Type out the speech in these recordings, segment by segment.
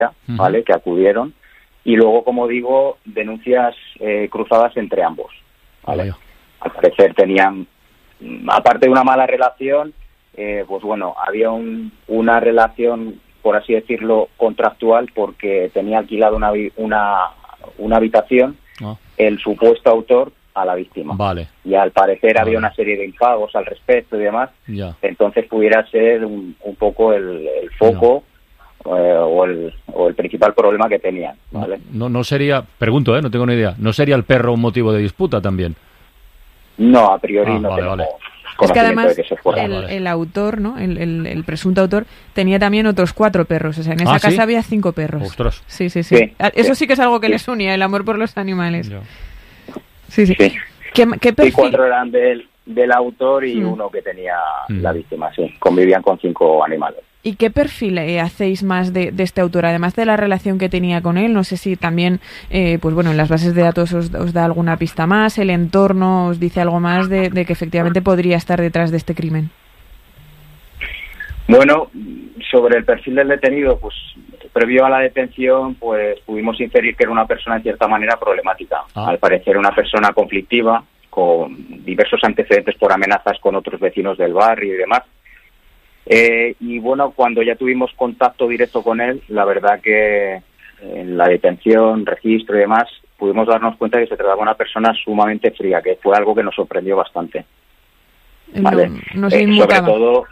¿vale? Que acudieron. Y luego, como digo, denuncias cruzadas entre ambos, ¿vale? Al parecer tenían, aparte de una mala relación, pues bueno, había una relación, por así decirlo, contractual, porque tenía alquilado una habitación el supuesto autor a la víctima. Vale. Y al parecer había una serie de impagos al respecto y demás. Ya. Entonces pudiera ser un poco el foco o el principal problema que tenían, ¿vale? No sería, pregunto, no tengo ni idea, ¿no sería el perro un motivo de disputa también? No, a priori no vale, tenemos vale. Es que además de que se fuera. el autor, ¿no? El presunto autor tenía también otros 4 perros. O sea, en esa casa ¿sí? había 5 perros. Ostras. Sí. Sí, Eso sí que es algo que les unía, el amor por los animales. Ya. Sí. ¿Qué perfil? 4 eran del autor y uno que tenía la víctima, sí. Convivían con 5 animales. ¿Y qué perfil hacéis más de este autor? Además de la relación que tenía con él, no sé si también, pues bueno, en las bases de datos os da alguna pista más, el entorno os dice algo más de que efectivamente podría estar detrás de este crimen. Bueno, sobre el perfil del detenido, pues previo a la detención, pues pudimos inferir que era una persona en cierta manera problemática. Al parecer una persona conflictiva, con diversos antecedentes por amenazas con otros vecinos del barrio y demás. Y bueno, cuando ya tuvimos contacto directo con él, la verdad que en la detención, registro y demás, pudimos darnos cuenta de que se trataba de una persona sumamente fría, que fue algo que nos sorprendió bastante. ¿Vale? No se inmutaba.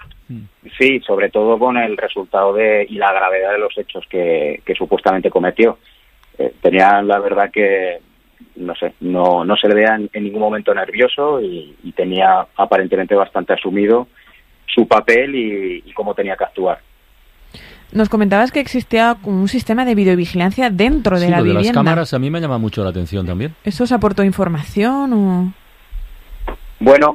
Sobre todo con el resultado y la gravedad de los hechos que supuestamente cometió. Tenía, la verdad que, no sé, no se le veía en ningún momento nervioso y tenía aparentemente bastante asumido su papel y cómo tenía que actuar. Nos comentabas que existía un sistema de videovigilancia dentro de la vivienda. De las cámaras a mí me llama mucho la atención también. ¿Eso os aportó información o...? Bueno,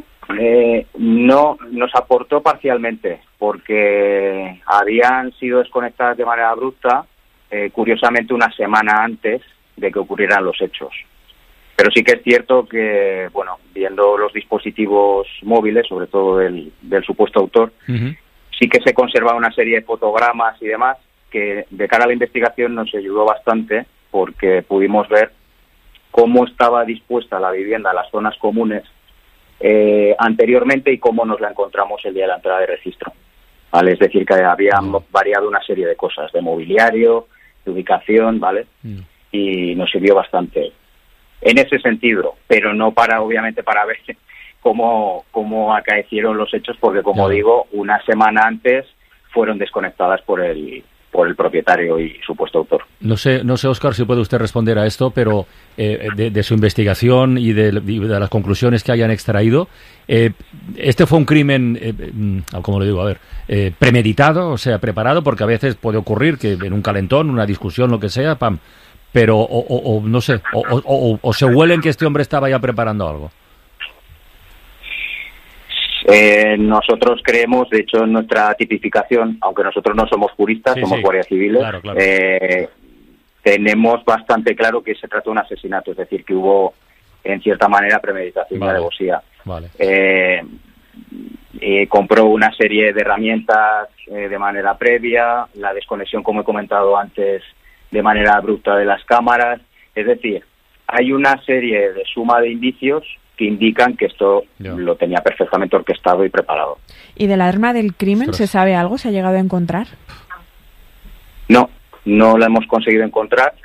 no, nos aportó parcialmente, porque habían sido desconectadas de manera abrupta, curiosamente una semana antes de que ocurrieran los hechos. Pero sí que es cierto que, bueno, viendo los dispositivos móviles, sobre todo del supuesto autor, sí que se conserva una serie de fotogramas y demás que de cara a la investigación nos ayudó bastante, porque pudimos ver cómo estaba dispuesta la vivienda, las zonas comunes, anteriormente y cómo nos la encontramos el día de la entrada de registro. ¿Vale? Es decir, que habían variado una serie de cosas, de mobiliario, de ubicación, ¿vale? Y nos sirvió bastante en ese sentido, pero no obviamente para ver cómo acaecieron los hechos, porque como digo, una semana antes fueron desconectadas por el propietario y supuesto autor. No sé, Óscar, si puede usted responder a esto, pero de su investigación y de las conclusiones que hayan extraído, ¿este fue un crimen, como le digo, premeditado, o sea, preparado? Porque a veces puede ocurrir que en un calentón, una discusión, lo que sea, ¡pam! Pero, no sé, o se huelen que este hombre estaba ya preparando algo. Nosotros creemos, de hecho, en nuestra tipificación, aunque nosotros no somos juristas, somos guardias civiles, claro. Tenemos bastante claro que se trata de un asesinato, es decir, que hubo, en cierta manera, premeditación y alevosía. Compró una serie de herramientas de manera previa, la desconexión, como he comentado antes, de manera abrupta de las cámaras. Es decir, hay una serie de suma de indicios que indican que esto lo tenía perfectamente orquestado y preparado. ¿Y del arma del crimen se sabe algo? ¿Se ha llegado a encontrar? No lo hemos conseguido encontrar.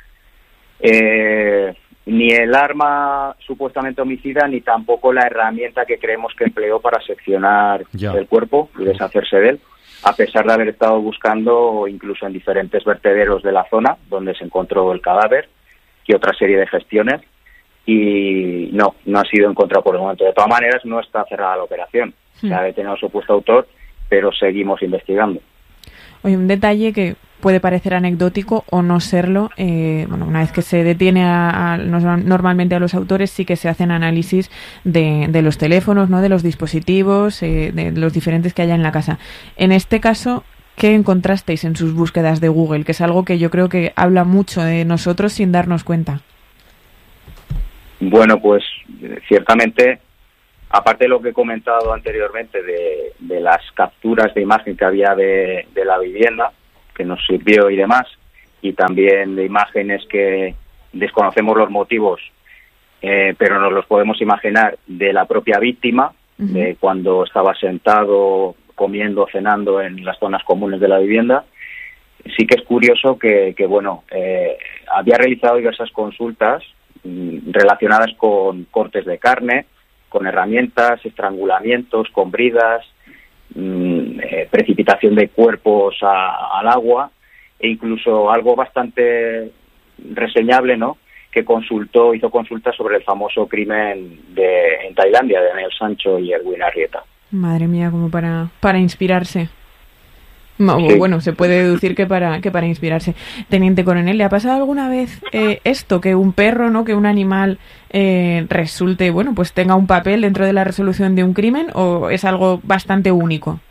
Ni el arma supuestamente homicida, ni tampoco la herramienta que creemos que empleó para seccionar el cuerpo y deshacerse de él, a pesar de haber estado buscando incluso en diferentes vertederos de la zona donde se encontró el cadáver y otra serie de gestiones. Y no ha sido encontrado por el momento. De todas maneras, no está cerrada la operación. Se ha detenido al supuesto autor, pero seguimos investigando. Oye, un detalle que puede parecer anecdótico o no serlo. Una vez que se detiene normalmente a los autores, sí que se hacen análisis de los teléfonos, ¿no? De los dispositivos, de los diferentes que haya en la casa. En este caso, ¿qué encontrasteis en sus búsquedas de Google? Que es algo que yo creo que habla mucho de nosotros sin darnos cuenta. Bueno, pues ciertamente, aparte de lo que he comentado anteriormente de las capturas de imagen que había de la vivienda, que nos sirvió y demás, y también de imágenes que desconocemos los motivos, pero nos los podemos imaginar, de la propia víctima, de cuando estaba sentado, comiendo, cenando en las zonas comunes de la vivienda. Sí que es curioso que había realizado diversas consultas relacionadas con cortes de carne, con herramientas, estrangulamientos, con bridas, precipitación de cuerpos al agua, e incluso algo bastante reseñable, ¿no?, que hizo consultas sobre el famoso crimen en Tailandia de Daniel Sancho y Edwin Arrieta. Madre mía, como para inspirarse. Sí. Bueno, se puede deducir que para inspirarse. Teniente Coronel, ¿le ha pasado alguna vez esto, que un perro, no, que un animal resulte, pues tenga un papel dentro de la resolución de un crimen, o es algo bastante único?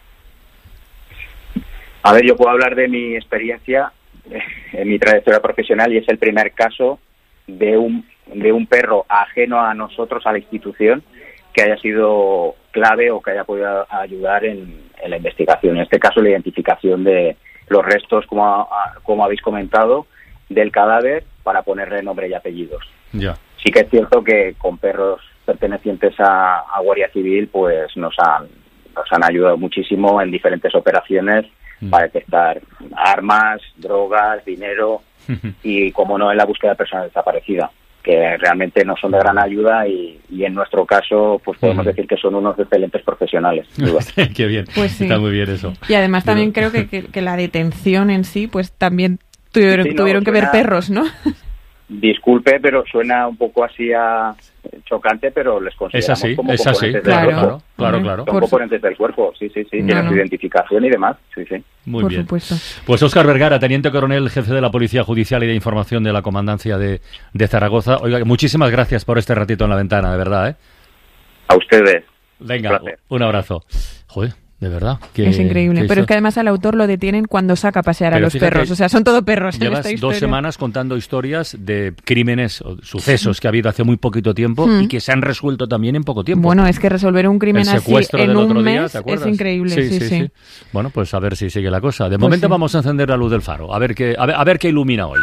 A ver, yo puedo hablar de mi experiencia en mi trayectoria profesional, y es el primer caso de un perro ajeno a nosotros, a la institución, que haya sido clave o que haya podido ayudar en la investigación. En este caso, la identificación de los restos, como habéis comentado, del cadáver, para ponerle nombre y apellidos. Ya. Sí que es cierto que con perros pertenecientes a Guardia Civil, pues nos han ayudado muchísimo en diferentes operaciones para detectar armas, drogas, dinero y, como no, en la búsqueda de personas desaparecidas, que realmente nos son de gran ayuda, y en nuestro caso pues podemos decir que son unos excelentes profesionales. Qué bien, pues sí. Está muy bien eso. Y además también creo que la detención en sí, pues también tuvieron que ver perros, ¿no? Disculpe, pero suena un poco así chocante, pero les consideramos como componentes del cuerpo. Claro. Son componentes del cuerpo, sí. Tienen su identificación y demás, sí. Muy por bien. Supuesto. Pues Óscar Vergara, Teniente Coronel, Jefe de la Policía Judicial y de Información de la Comandancia de Zaragoza. Oiga, muchísimas gracias por este ratito en la ventana, de verdad, ¿eh? A ustedes. Venga, un abrazo. Joder. De verdad. Es increíble. Pero es que además al autor lo detienen cuando saca a pasear a los perros. O sea, son todo perros en esta historia. Llevas 2 semanas contando historias de crímenes o sucesos que ha habido hace muy poquito tiempo y que se han resuelto también en poco tiempo. Bueno, es que resolver un crimen así en un mes es increíble. Sí. Bueno, pues a ver si sigue la cosa. De momento vamos a encender la luz del faro. A ver qué ilumina hoy.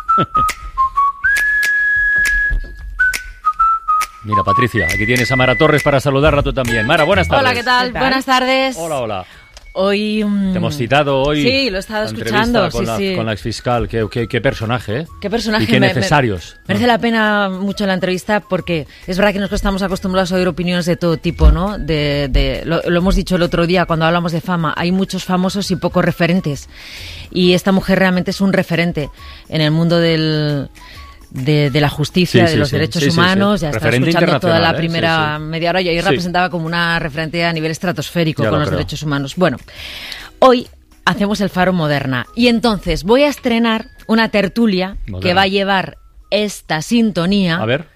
Mira, Patricia, aquí tienes a Mara Torres para saludarla tú también. Mara, buenas tardes. Hola, ¿qué tal? Buenas tardes. Hola. Hoy... Te hemos citado hoy. Sí, lo he estado escuchando. Con la exfiscal. Qué personaje, ¿eh? Qué personaje. Y qué necesarios. Merece la pena mucho la entrevista, porque es verdad que nosotros estamos acostumbrados a oír opiniones de todo tipo, ¿no? Lo hemos dicho el otro día cuando hablamos de fama. Hay muchos famosos y pocos referentes. Y esta mujer realmente es un referente en el mundo de la justicia, de los derechos humanos. Ya estaba escuchando toda la primera media hora, y ahí representaba como una referente a nivel estratosférico con los derechos humanos. Bueno, hoy hacemos el Faro Moderna, y entonces voy a estrenar una tertulia que va a llevar esta sintonía. A ver.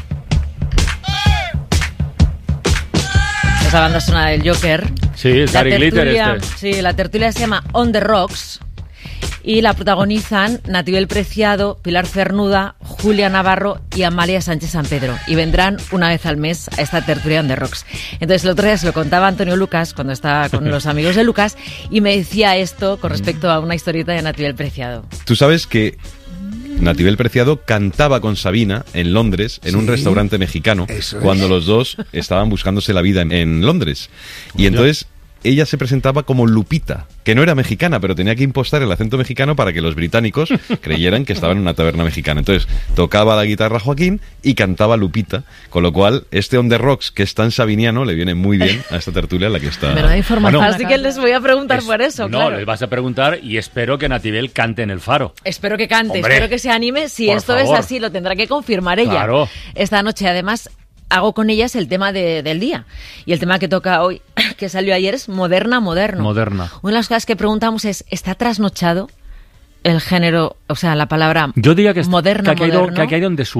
Esa banda sonora del Joker. Sí, es Gary Glitter Sí, la tertulia se llama On the Rocks. Y la protagonizan Natibel Preciado, Pilar Cernuda, Julia Navarro y Amalia Sánchez San Pedro. Y vendrán una vez al mes a esta tertulia On the Rocks. Entonces el otro día se lo contaba Antonio Lucas, cuando estaba con los amigos de Lucas, y me decía esto con respecto a una historieta de Natibel Preciado. Tú sabes que Natibel Preciado cantaba con Sabina en Londres, en un restaurante mexicano, cuando los dos estaban buscándose la vida en Londres. Y entonces ella se presentaba como Lupita, que no era mexicana, pero tenía que impostar el acento mexicano para que los británicos creyeran que estaba en una taberna mexicana. Entonces tocaba la guitarra Joaquín y cantaba Lupita, con lo cual este On the Rocks, que es tan sabiniano, le viene muy bien a esta tertulia en la que está. Me lo da información, así que les voy a preguntar por eso. No, les vas a preguntar, y espero que Natibel cante en el Faro. Espero que cante, Hombre, espero que se anime. Si esto favor. es así, lo tendrá que confirmar ella. Claro. Esta noche, además, hago con ellas el tema del día. Y el tema que toca hoy, que salió ayer, es Moderno. Moderna. Una de las cosas que preguntamos es, ¿está trasnochado el género, o sea, la palabra Yo diría que moderno? que ha caído en desuso.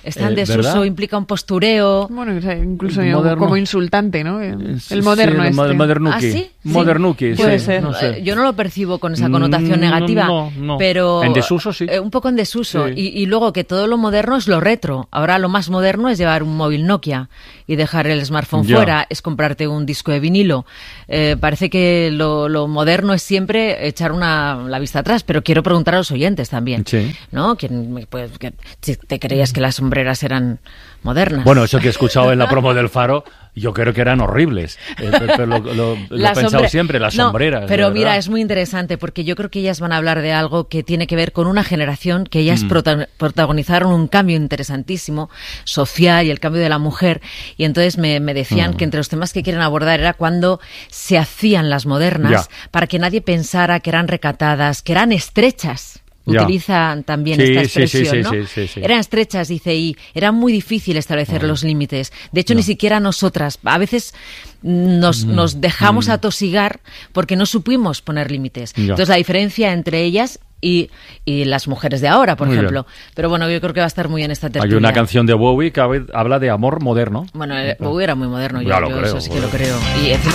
Está en desuso, ¿verdad? implica un postureo. Bueno, o sea, incluso Moderno. como insultante, ¿no? El Sí, moderno el este. modernuki. ¿Ah, sí? Modernuki, Puede sí, ser. no sé. Yo no lo percibo con esa connotación negativa, no. pero En desuso, sí. Un poco en desuso. Sí. Y luego que todo lo moderno es lo retro. Ahora lo más moderno es llevar un móvil Nokia y dejar el smartphone Ya. fuera, es comprarte un disco de vinilo. Parece que lo moderno es siempre echar la vista atrás, pero quiero preguntar a los oyentes también, Sí. ¿no? Si te creías que las sombreras eran modernas. Bueno, eso que he escuchado en la promo del Faro, yo creo que eran horribles. Pero lo he pensado siempre, las No, sombreras. pero de mira, verdad. es muy interesante porque yo creo que ellas van a hablar de algo que tiene que ver con una generación que ellas protagonizaron un cambio interesantísimo social y el cambio de la mujer. Y entonces me decían que entre los temas que quieren abordar era cuando se hacían las modernas para que nadie pensara que eran recatadas, que eran estrechas. Ya. Utilizan también Sí, esta sí, expresión, ¿no? sí. Eran estrechas, dice, y era muy difícil establecer los límites. De hecho, ni siquiera nosotras. A veces nos dejamos atosigar porque no supimos poner límites. Ya. Entonces, la diferencia entre ellas y las mujeres de ahora, por Muy ejemplo. bien. Pero bueno, yo creo que va a estar muy bien esta Hay tertulia. una canción de Bowie que habla de amor moderno. Bueno, Bowie era muy moderno, Ya lo yo creo, eso sí que lo bueno. creo. Y encima